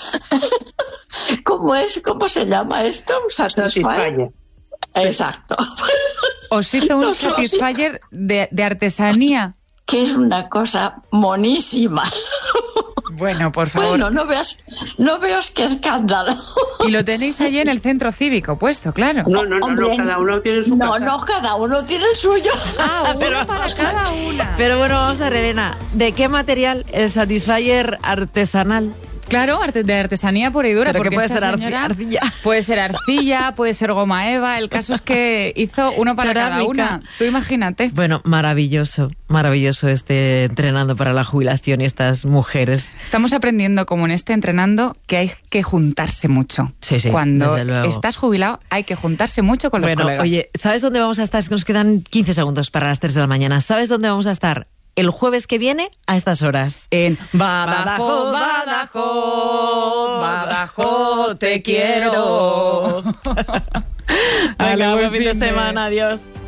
¿Cómo se llama esto? Satisfyer. Exacto. ¿Os hizo un Satisfyer de artesanía? Que es una cosa monísima. Bueno, por favor. Bueno, no veas qué escándalo. Y lo tenéis allí en el centro cívico puesto, claro. No, cada uno tiene su casa. No, cada uno tiene el suyo. Uno para cada una. Pero bueno, vamos a ver, Elena, ¿de qué material el Satisfyer artesanal? Claro, de artesanía pura y dura. Pero porque que puede esta ser señora arcilla. Puede ser arcilla, puede ser goma eva. El caso es que hizo uno para cada una. Tú imagínate. Bueno, maravilloso entrenando para la jubilación y estas mujeres. Estamos aprendiendo, como en este entrenando, que hay que juntarse mucho. Sí, Cuando desde luego. estás jubilado hay que juntarse mucho con los colegas. Oye, ¿sabes dónde vamos a estar? Es que nos quedan 15 segundos para las 3 de la mañana. ¿Sabes dónde vamos a estar? El jueves que viene a estas horas. En Badajoz, Badajoz, Badajoz, te quiero. Venga, buen fin de semana, adiós.